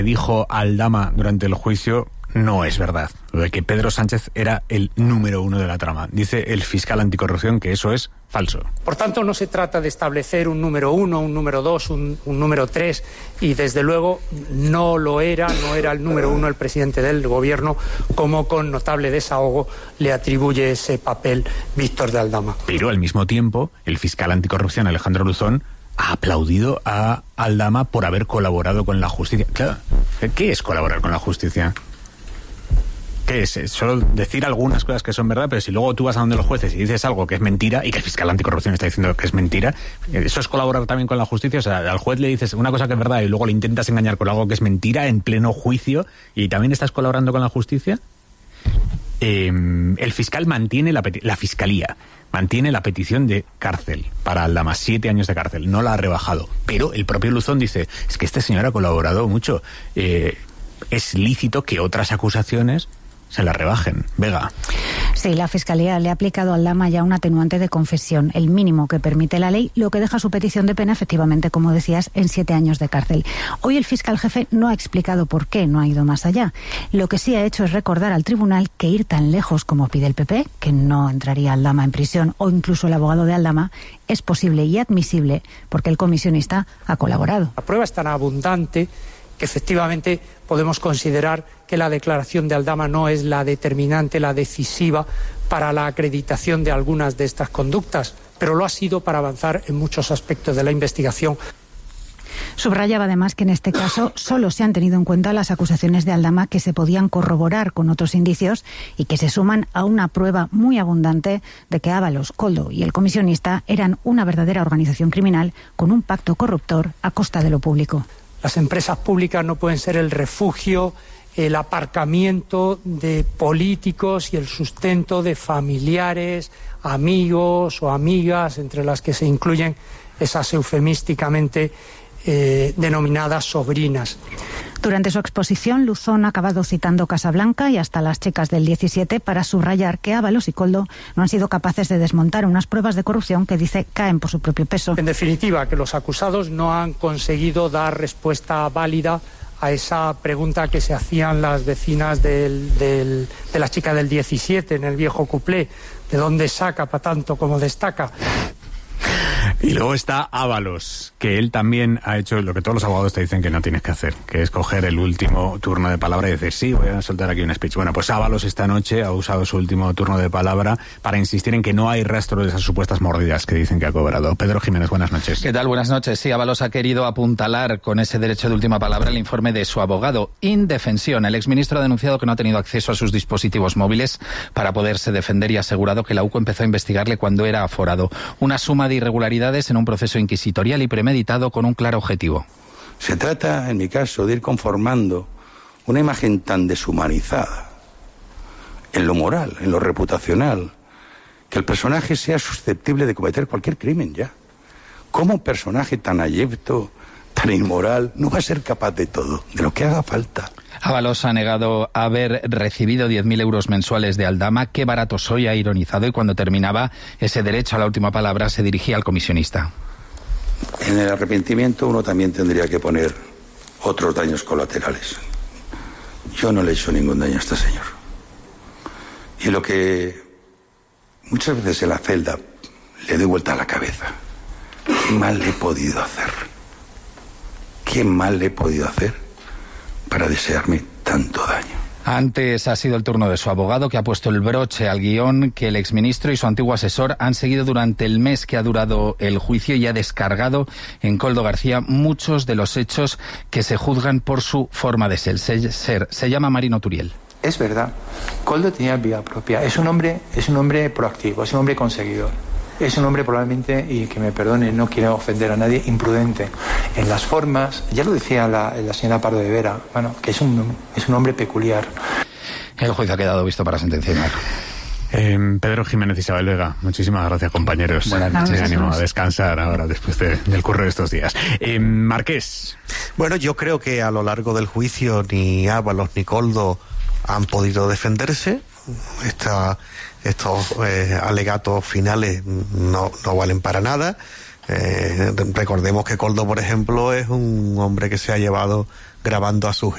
dijo Aldama durante el juicio no es verdad. Lo de que Pedro Sánchez era el número uno de la trama. Dice el fiscal anticorrupción que eso es falso. Por tanto, no se trata de establecer un número 1, un número 2, un número 3, y desde luego no era el número 1 el presidente del gobierno, como con notable desahogo le atribuye ese papel Víctor de Aldama. Pero al mismo tiempo, el fiscal anticorrupción Alejandro Luzón ha aplaudido a Aldama por haber colaborado con la justicia. Claro, ¿qué es colaborar con la justicia? ¿Qué es? Solo decir algunas cosas que son verdad, pero si luego tú vas a donde los jueces y dices algo que es mentira, y que el fiscal anticorrupción está diciendo que es mentira, ¿eso es colaborar también con la justicia? O sea, al juez le dices una cosa que es verdad y luego le intentas engañar con algo que es mentira en pleno juicio, ¿y también estás colaborando con la justicia? El fiscal mantiene la fiscalía mantiene la petición de cárcel para Aldama, 7 años de cárcel, no la ha rebajado, pero el propio Luzón dice, es que este señor ha colaborado mucho, es lícito que otras acusaciones se la rebajen. Vega. Sí, la Fiscalía le ha aplicado a Aldama ya un atenuante de confesión, el mínimo que permite la ley, lo que deja su petición de pena, efectivamente, como decías, en 7 años de cárcel. Hoy el fiscal jefe no ha explicado por qué no ha ido más allá. Lo que sí ha hecho es recordar al tribunal que ir tan lejos como pide el PP, que no entraría Aldama en prisión, o incluso el abogado de Aldama, es posible y admisible porque el comisionista ha colaborado. La prueba es tan abundante que efectivamente podemos considerar que la declaración de Aldama no es la determinante, la decisiva para la acreditación de algunas de estas conductas, pero lo ha sido para avanzar en muchos aspectos de la investigación. Subrayaba además que en este caso solo se han tenido en cuenta las acusaciones de Aldama que se podían corroborar con otros indicios y que se suman a una prueba muy abundante de que Ábalos, Koldo y el comisionista eran una verdadera organización criminal con un pacto corruptor a costa de lo público. Las empresas públicas no pueden ser el refugio, el aparcamiento de políticos y el sustento de familiares, amigos o amigas, entre las que se incluyen esas eufemísticamente denominadas sobrinas. Durante su exposición, Luzón ha acabado citando Casablanca y hasta las checas del 17 para subrayar que Ábalos y Koldo no han sido capaces de desmontar unas pruebas de corrupción que dice caen por su propio peso. En definitiva, que los acusados no han conseguido dar respuesta válida a esa pregunta que se hacían las vecinas de la chica del 17 en el viejo cuplé, ¿de dónde saca para tanto como destaca? Y luego está Ábalos, que él también ha hecho lo que todos los abogados te dicen que no tienes que hacer, que es coger el último turno de palabra y decir, sí, voy a soltar aquí un speech. Bueno, pues Ábalos esta noche ha usado su último turno de palabra para insistir en que no hay rastro de esas supuestas mordidas que dicen que ha cobrado. Pedro Jiménez, buenas noches. ¿Qué tal? Buenas noches. Sí, Ábalos ha querido apuntalar con ese derecho de última palabra el informe de su abogado. Indefensión. El exministro ha denunciado que no ha tenido acceso a sus dispositivos móviles para poderse defender y ha asegurado que la UCO empezó a investigarle cuando era aforado. Una suma de irregularidades en un proceso inquisitorial y premeditado con un claro objetivo. Se trata, en mi caso, de ir conformando una imagen tan deshumanizada en lo moral, en lo reputacional, que el personaje sea susceptible de cometer cualquier crimen ya. ¿Cómo un personaje tan abyecto, tan inmoral, no va a ser capaz de todo, de lo que haga falta? Ábalos ha negado haber recibido 10.000 euros mensuales de Aldama. Qué barato soy, ha ironizado, y cuando terminaba ese derecho a la última palabra se dirigía al comisionista. En el arrepentimiento uno también tendría que poner otros daños colaterales. Yo no le he hecho ningún daño a este señor. Y lo que muchas veces en la celda le doy vuelta a la cabeza. ¿Qué mal le he podido hacer? ¿Qué mal le he podido hacer para desearme tanto daño? Antes ha sido el turno de su abogado, que ha puesto el broche al guión que el exministro y su antiguo asesor han seguido durante el mes que ha durado el juicio y ha descargado en Koldo García muchos de los hechos que se juzgan por su forma de ser. Se llama Marino Turiel. Es verdad, Koldo tenía vida propia, es un hombre proactivo, es un hombre conseguidor. Es un hombre probablemente, y que me perdone, no quiero ofender a nadie, imprudente. En las formas, ya lo decía la señora Pardo de Vera, bueno, que es un hombre peculiar. El juicio ha quedado visto para sentenciar. Pedro Jiménez y Isabel Vega, muchísimas gracias, compañeros. Buenas noches. Me animo a descansar ahora después del curro de estos días. Marqués. Bueno, yo creo que a lo largo del juicio ni Ábalos ni Koldo han podido defenderse. Estos alegatos finales no valen para nada. Recordemos que Koldo, por ejemplo, es un hombre que se ha llevado grabando a su